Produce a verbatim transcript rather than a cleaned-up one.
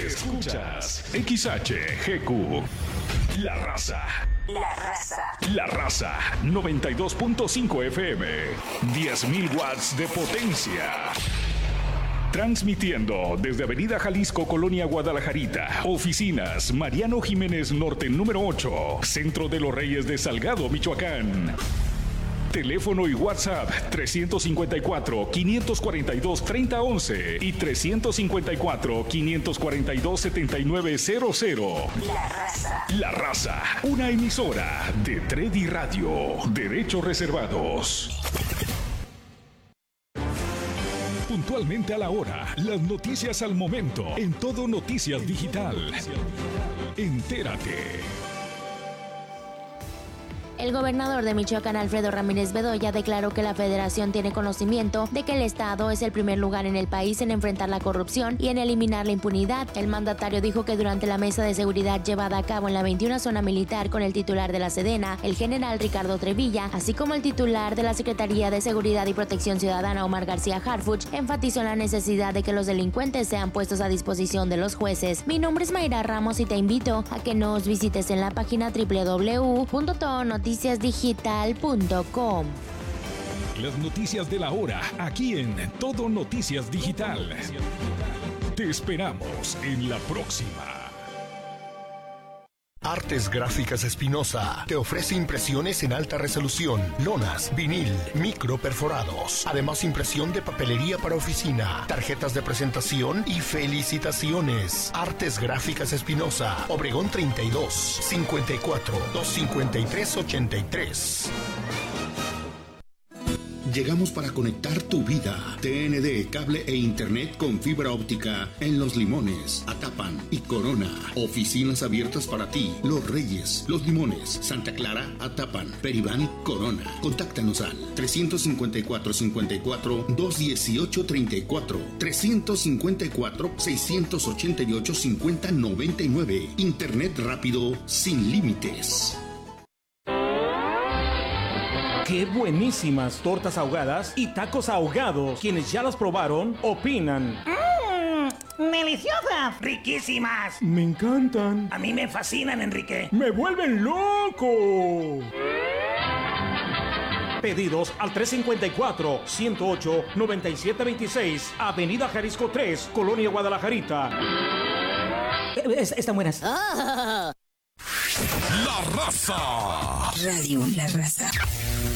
Escuchas X H G Q. La Raza. La Raza. La Raza. noventa y dos punto cinco F M. diez mil watts de potencia. Transmitiendo desde Avenida Jalisco, Colonia Guadalajarita. Oficinas Mariano Jiménez Norte número ocho. Centro de los Reyes de Salgado, Michoacán. Teléfono y WhatsApp trescientos cincuenta y cuatro, quinientos cuarenta y dos, treinta once y trescientos cincuenta y cuatro, quinientos cuarenta y dos, setenta y nueve cero cero. La Raza. La Raza, una emisora de Tredi Radio. Derechos reservados. Puntualmente a la hora, las noticias al momento, en Todo Noticias Digital. Entérate. El gobernador de Michoacán, Alfredo Ramírez Bedoya, declaró que la federación tiene conocimiento de que el estado es el primer lugar en el país en enfrentar la corrupción y en eliminar la impunidad. El mandatario dijo que durante la mesa de seguridad llevada a cabo en la veintiuna zona militar con el titular de la Sedena, el general Ricardo Trevilla, así como el titular de la Secretaría de Seguridad y Protección Ciudadana, Omar García Harfuch, enfatizó en la necesidad de que los delincuentes sean puestos a disposición de los jueces. Mi nombre es Mayra Ramos y te invito a que nos visites en la página doble u doble u doble u punto todo noticias digital punto com. Las noticias de la hora, aquí en Todo Noticias Digital. Te esperamos en la próxima. Artes Gráficas Espinosa te ofrece impresiones en alta resolución, lonas, vinil, micro perforados, además impresión de papelería para oficina, tarjetas de presentación y felicitaciones. Artes Gráficas Espinosa, Obregón treinta y dos, cincuenta y cuatro, doscientos cincuenta y tres, ochenta y tres. Llegamos para conectar tu vida. T N D, cable e internet con fibra óptica en Los Limones, Atapan y Corona. Oficinas abiertas para ti. Los Reyes, Los Limones, Santa Clara, Atapan, Peribán, Corona. Contáctanos al trescientos cincuenta y cuatro, cincuenta y cuatro, doscientos dieciocho, treinta y cuatro, trescientos cincuenta y cuatro, seiscientos ochenta y ocho, cincuenta, noventa y nueve. Internet rápido sin límites. ¡Qué buenísimas tortas ahogadas y tacos ahogados! Quienes ya las probaron, opinan. ¡Mmm! ¡Deliciosas! ¡Riquísimas! Me encantan. A mí me fascinan, Enrique. ¡Me vuelven loco! Pedidos al tres cinco cuatro, ciento ocho, noventa y siete veintiséis, Avenida Jalisco tres, Colonia Guadalajarita. Es, están buenas. Oh. La Raza. Radio La Raza.